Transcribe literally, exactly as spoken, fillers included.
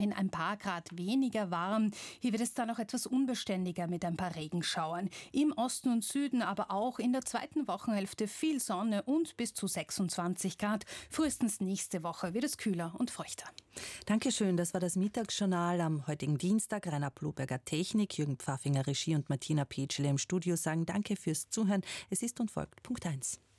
in ein paar Grad weniger warm. Hier wird es dann auch etwas unbeständiger mit ein paar Regenschauern. Im Osten und Süden, aber auch in der zweiten Wochenhälfte viel Sonne und bis zu sechsundzwanzig Grad. Frühestens nächste Woche wird es kühler und feuchter. Dankeschön, das war das Mittagsjournal am heutigen Dienstag. Rainer Bloberger Technik, Jürgen Pfaffinger Regie und Martina Petschele im Studio sagen Danke fürs Zuhören. Es ist und folgt Punkt eins.